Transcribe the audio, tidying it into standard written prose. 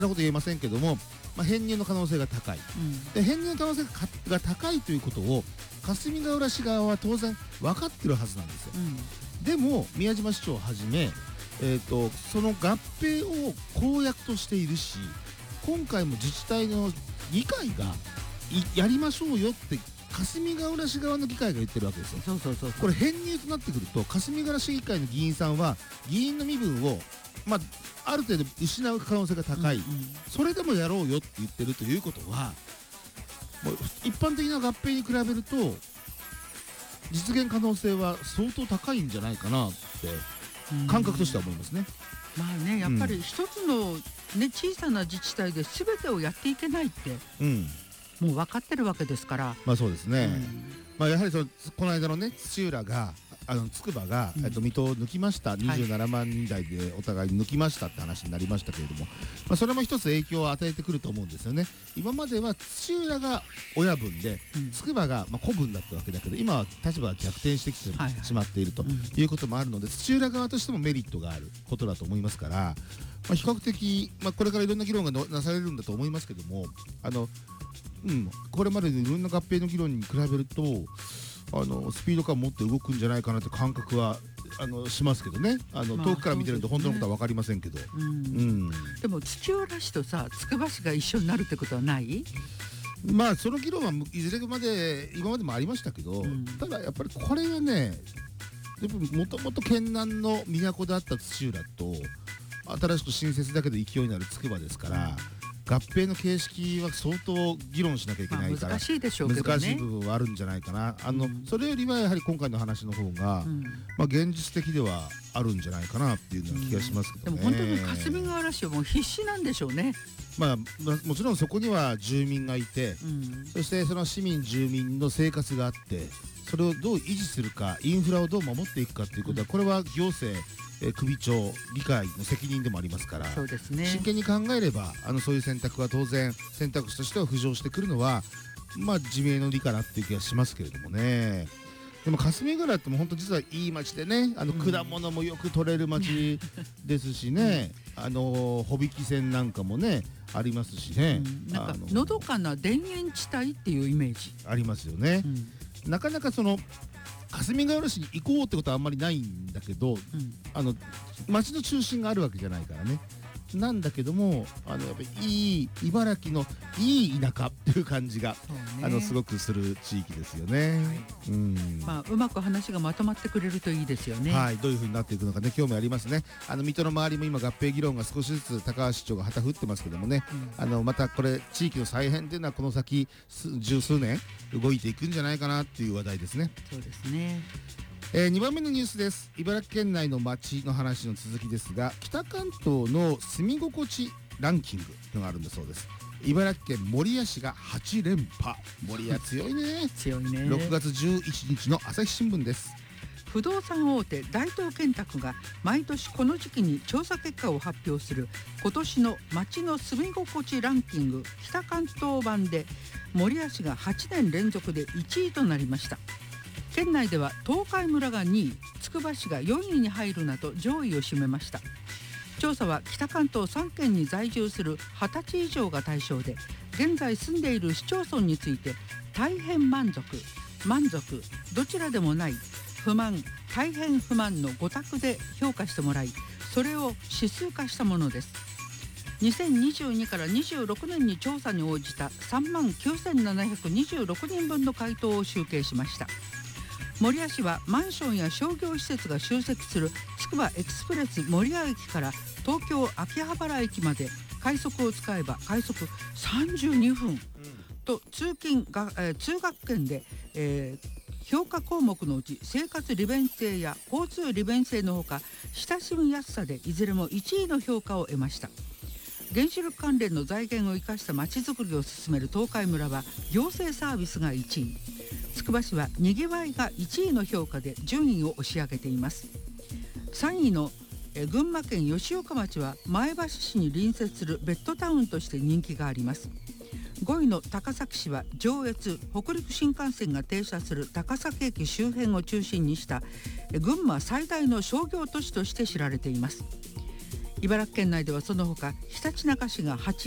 なこと言えませんけども、編入の可能性が高い、で編入の可能性が高いということを霞ヶ浦市側は当然分かってるはずなんですよ、でも宮島市長をはじめ、その合併を公約としているし、今回も自治体の議会がやりましょうよって霞ヶ浦市側の議会が言ってるわけですよ。これ編入となってくると霞ヶ浦市議会の議員さんは議員の身分をある程度失う可能性が高い、それでもやろうよって言ってるということは、もう一般的な合併に比べると実現可能性は相当高いんじゃないかなって感覚としては思いますね。 やっぱり一つの、小さな自治体で全てをやっていけないって、もう分かってるわけですから。 そうですね、やはりこの間のね土浦が筑波が、水戸を抜きました、27万人台でお互いに抜きましたって話になりましたけれども、それも一つ影響を与えてくると思うんですよね。今までは土浦が親分で、筑波が子分だったわけだけど、今は立場が逆転してきてしまっているということもあるので、土浦側としてもメリットがあることだと思いますから、比較的、これからいろんな議論がなされるんだと思いますけども、これまでのいろんな合併の議論に比べるとスピード感を持って動くんじゃないかなという感覚はしますけどね。遠くから見てると本当のことは分かりませんけど、 でも土浦市とさ筑波市が一緒になるってことはない？ その議論はいずれ今までもありましたけど、ただやっぱりこれはね、もともと県南の都であった土浦と新しく新設だけど勢いのある筑波ですから、合併の形式は相当議論しなきゃいけないから、 難しいでしょうけどね。 難しい部分はあるんじゃないかな。それよりはやはり今回の話の方が、現実的ではあるんじゃないかなっていうような気がしますけどね。 でも本当に霞ヶ浦市はもう必死なんでしょうね。 もちろんそこには住民がいて、そしてその市民住民の生活があって、それをどう維持するか、インフラをどう守っていくかっていうことは、これは行政首長議会の責任でもありますから、 そうですね、 真剣に考えればそういう選択は当然選択肢としては浮上してくるのは自明の理かなっていう気がしますけれどもね。でも霞ヶ浦っても本当実はいい町でね、果物もよく取れる町ですしね、帆引き船なんかもねありますしね、 なんかのどかな田園地帯っていうイメージありますよね。なかなか霞ヶ浦市に行こうってことはあんまりないんだけど、町の中心があるわけじゃないからね。なんだけどもやっぱりいい茨城のいい田舎っていう感じが、すごくする地域ですよね。 うまく話がまとまってくれるといいですよね。 どういう風になっていくのかね、興味ありますね。水戸の周りも今合併議論が少しずつ高橋市長が旗振ってますけどもね、またこれ地域の再編っていうのはこの先十数年動いていくんじゃないかなっていう話題ですね。 そうですね。 2番目のニュースです。茨城県内の街の話の続きですが、北関東の住み心地ランキングのがあるんだそうです。茨城県守谷市が8連覇。守谷強いね強いね。 6月11日の朝日新聞です。 不動産大手大東建託が毎年この時期に調査結果を発表する今年の街の住み心地ランキング北関東版で、守谷市が8年連続で1位となりました。県内では東海村が2位、つくば市が4位に入るなど上位を占めました。調査は北関東3県に在住する20歳以上が対象で、現在住んでいる市町村について大変満足、満足、どちらでもない、不満、大変不満の5択で評価してもらい、それを指数化したものです。2022から26年に調査に応じた3万9726人分の回答を集計しました。守谷市はマンションや商業施設が集積するつくばエクスプレス守谷駅から東京秋葉原駅まで快速を使えば快速32分と通学圏で、評価項目のうち生活利便性や交通利便性のほか親しみやすさでいずれも1位の評価を得ました。原子力関連の財源を生かしたまちづくりを進める東海村は行政サービスが1位、つくば市はにぎわいが1位の評価で順位を押し上げています。3位の群馬県吉岡町は前橋市に隣接するベッドタウンとして人気があります。5位の高崎市は上越北陸新幹線が停車する高崎駅周辺を中心にした群馬最大の商業都市として知られています。 茨城県内ではその他ひたちなか市が8位、